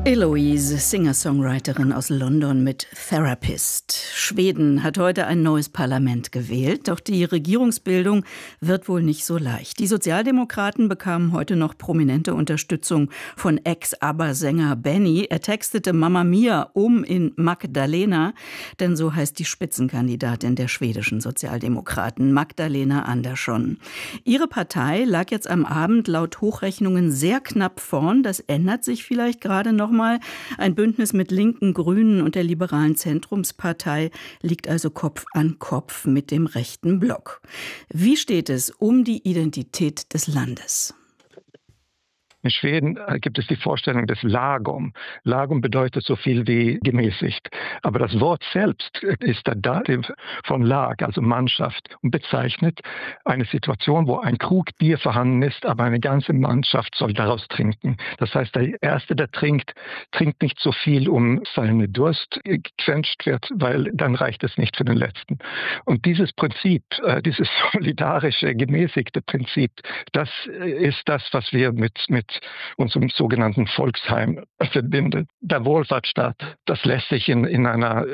Eloise, Singer-Songwriterin aus London mit Therapist. Schweden hat heute ein neues Parlament gewählt, doch die Regierungsbildung wird wohl nicht so leicht. Die Sozialdemokraten bekamen heute noch prominente Unterstützung von Ex-ABBA-Sänger Benny. Er textete Mamma Mia um in Magdalena, denn so heißt die Spitzenkandidatin der schwedischen Sozialdemokraten, Magdalena Andersson. Ihre Partei lag jetzt am Abend laut Hochrechnungen sehr knapp vorn. Das ändert sich vielleicht gerade noch mal. Ein Bündnis mit Linken, Grünen und der liberalen Zentrumspartei liegt also Kopf an Kopf mit dem rechten Block. Wie steht es um die Identität des Landes? In Schweden gibt es die Vorstellung des Lagom. Lagom bedeutet so viel wie gemäßigt. Aber das Wort selbst ist der Dativ von Lag, also Mannschaft, und bezeichnet eine Situation, wo ein Krug Bier vorhanden ist, aber eine ganze Mannschaft soll daraus trinken. Das heißt, der Erste, der trinkt nicht so viel, um seine Durst gequetscht wird, weil dann reicht es nicht für den Letzten. Und dieses Prinzip, dieses solidarische, gemäßigte Prinzip, das ist das, was wir mit unserem sogenannten Volksheim verbindet. Der Wohlfahrtsstaat, das lässt sich in einer